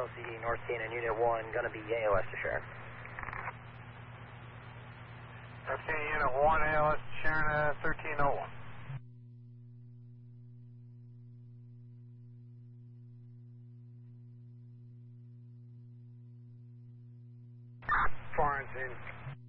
LCD North Canaan Unit 1, gonna be AOS to Sharon. North Canaan Unit 1, AOS to Sharon, 1301. Florence in.